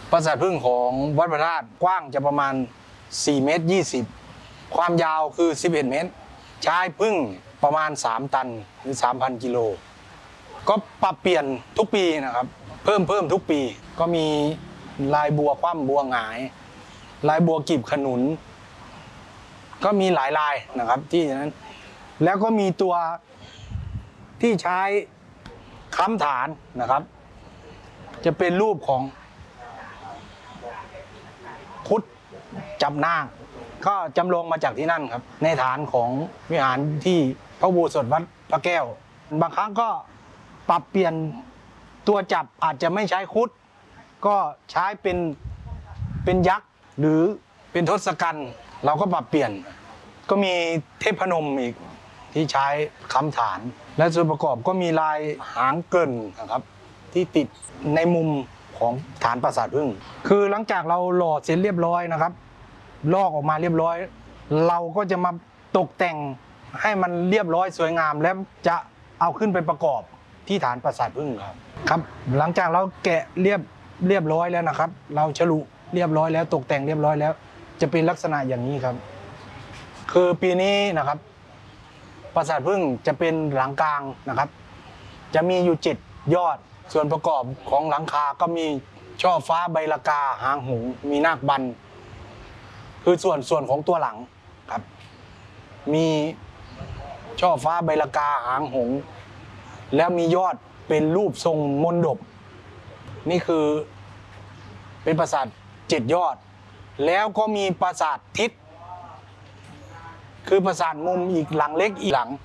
ปราสาทผึ้งของวัดพระธาตุกว้างจะประมาณ4 เมตร 20ความยาวคือ11 เมตรใช้ผึ้งประมาณ3 ตันหรือ 3,000 กิโลก็ปรับเปลี่ยนทุกปีนะครับเพิ่มทุกปีก็มีลายบัวคว่ำบัวหงายลายบัวกีบขนุนก็มีหลายลายนะครับที่นั้นแล้วก็มีตัวที่ใช้ค้ำฐานนะครับจะเป็นรูปของพุทธจับนาคก็จำลองมาจากที่นั่นครับในฐานของวิหารที่พระอุโบสถวัดพระแก้วบางครั้งก็ปรับเปลี่ยนตัวจับอาจจะไม่ใช้คุดก็ใช้เป็นยักษ์หรือเป็นทศกัณฐ์เราก็ปรับเปลี่ยนก็มีเทพนมอีกที่ใช้ค้ำฐานและส่วนประกอบก็มีลายหางเกินนะครับที่ติดในมุมของฐานปราสาทผึ้งคือหลังจากเราหล่อเสร็จเรียบร้อยนะครับลอกออกมาเรียบร้อยเราก็จะมาตกแต่งให้มันเรียบร้อยสวยงามแล้วจะเอาขึ้นไปประกอบที่ฐานปราสาทผึ้งครับหลังจากเราแกะเรียบร้อยแล้วนะครับเราฉลุเรียบร้อยแล้วตกแต่งเรียบร้อยแล้วจะเป็นลักษณะอย่างนี้ครับคือปีนี้นะครับปราสาทผึ้งจะเป็นหลังกลางนะครับจะมีอยู่7 ยอดส่วนประกอบของหลังคาก็มีช่อฟ้าใบละกาหางหงส์มีนาคบันคือส่วนของตัวหลังครับมีช่อฟ้าใบละกาหางหงส์แล้วมียอดเป็นรูปทรงมนดบนี่คือเป็นปราสาท7 ยอดแล้วก็มีปราสาททิศคือปราสาทมุมอีกหลังเล็กอีกหลัง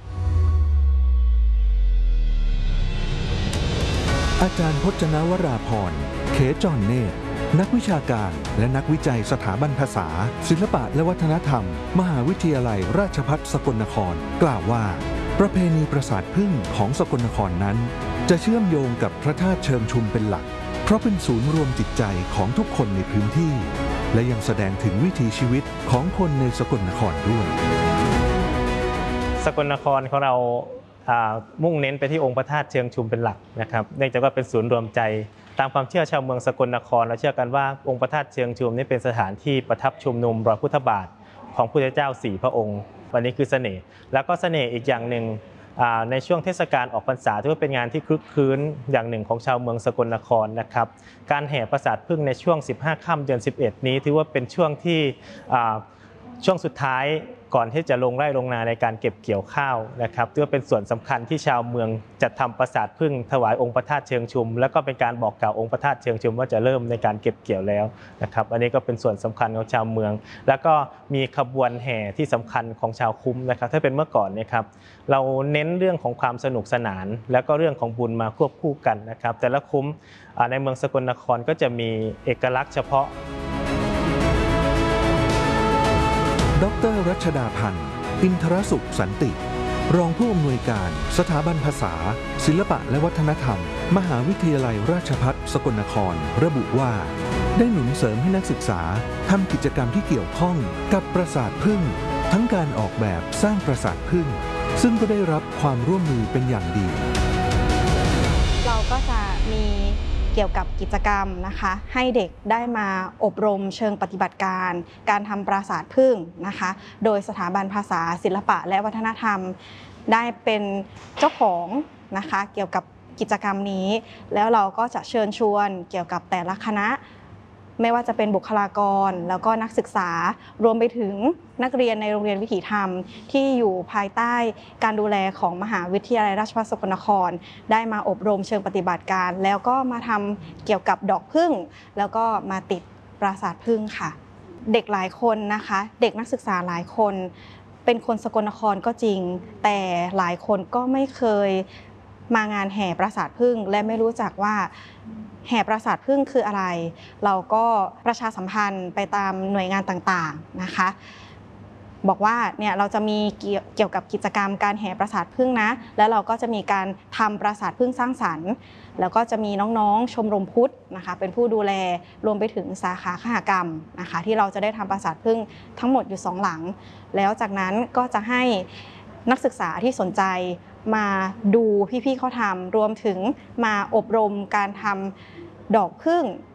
อาจารย์พจนวราพรเขจรเนตรนักวิชาการและนักวิจัยสถาบันภาษาศิลปะและวัฒนธรรมมหาวิทยาลัยราชภัฏสกลนครกล่าวว่าประเพณีปราสาทผึ้งของสกลนครนั้นจะเชื่อมโยงกับพระธาตุเชิงชุมเป็นหลักเพราะเป็นศูนย์รวมจิตใจของทุกคนในพื้นที่และยังแสดงถึงวิถีชีวิตของคนในสกลนครด้วยสกลนครของเรามุ่งเน้นไปที่องค์พระธาตุเชิงชุมเป็นหลักนะครับเนื่องจากว่าเป็นศูนย์รวมใจตามความเชื่อชาวเมืองสกลนครเราเชื่อกันว่าองค์พระธาตุเชิงชุมนี่เป็นสถานที่ประทับชุมนุมรอยพุทธบาทของพระพุทธเจ้า4 พระองค์วันนี้คือเสน่ห์แล้วก็เสน่ห์อีกอย่างหนึ่งในช่วงเทศกาลออกพรรษาถือว่าเป็นงานที่คลึกครื้นอย่างหนึ่งของชาวเมืองสกลนครนะครับการแห่ปราสาทผึ้งในช่วง15 ค่ำเดือน 11นี้ถือว่าเป็นช่วงที่ช่วงสุดท้ายก่อนที่จะลงไร่ลงนาในการเก็บเกี่ยวข้าวนะครับถือว่าเป็นส่วนสำคัญที่ชาวเมืองจัดทำปราสาทผึ้งถวายองค์พระธาตุเชิงชุมแล้วก็เป็นการบอกกล่าวองค์พระธาตุเชิงชุมว่าจะเริ่มในการเก็บเกี่ยวแล้วนะครับอันนี้ก็เป็นส่วนสำคัญของชาวเมืองแล้วก็มีขบวนแห่ที่สำคัญของชาวคุ้มนะครับถ้าเป็นเมื่อก่อนนะครับเราเน้นเรื่องของความสนุกสนานแล้วก็เรื่องของบุญมาควบคู่กันนะครับแต่ละคุ้มในเมืองสกลนครก็จะมีเอกลักษณ์เฉพาะดร.รัชดาพันธ์อินทรสุขสันติรองผู้อำนวยการสถาบันภาษาศิลปะและวัฒนธรรมมหาวิทยาลัยราชภัฏสกลนครระบุว่าได้หนุนเสริมให้นักศึกษาทำกิจกรรมที่เกี่ยวข้องกับปราสาทผึ้งทั้งการออกแบบสร้างปราสาทผึ้งซึ่งก็ได้รับความร่วมมือเป็นอย่างดีเราก็จะมีเกี่ยวกับกิจกรรมนะคะให้เด็กได้มาอบรมเชิงปฏิบัติการการทำปราสาทผึ้งนะคะโดยสถาบันภาษาศิลปะและวัฒนธรรมได้เป็นเจ้าของนะคะเกี่ยวกับกิจกรรมนี้แล้วเราก็จะเชิญชวนเกี่ยวกับแต่ละคณะไม่ว่าจะเป็นบุคลากรแล้วก็นักศึกษารวมไปถึงนักเรียนในโรงเรียนวิถีธรรมที่อยู่ภายใต้การดูแลของมหาวิทยาลัยราชภัฏสกลนครได้มาอบรมเชิงปฏิบัติการแล้วก็มาทำเกี่ยวกับดอกผึ้งแล้วก็มาติดปราสาทผึ้งค่ะเด็กหลายคนนะคะเด็กนักศึกษาหลายคนเป็นคนสกลนครก็จริงแต่หลายคนก็ไม่เคยมางานแห่ปราสาทผึ้งและไม่รู้จักว่าแห่ปราสาทผึ้งคืออะไรเราก็ประชาสัมพันธ์ไปตามหน่วยงานต่างๆนะคะบอกว่าเนี่ยเราจะมีเกี่ยวกับกิจกรรมการแห่ปราสาทผึ้งนะแล้วเราก็จะมีการทำปราสาทผึ้งสร้างสรรค์แล้วก็จะมีน้องๆชมรมพุทธนะคะเป็นผู้ดูแลรวมไปถึงสาขาคหกรรมนะคะที่เราจะได้ทำปราสาทผึ้งทั้งหมดอยู่2 หลังแล้วจากนั้นก็จะให้นักศึกษาที่สนใจมาดูพี่ๆเขาทำรวมถึงมาอบรมการทำดอกผึ้ง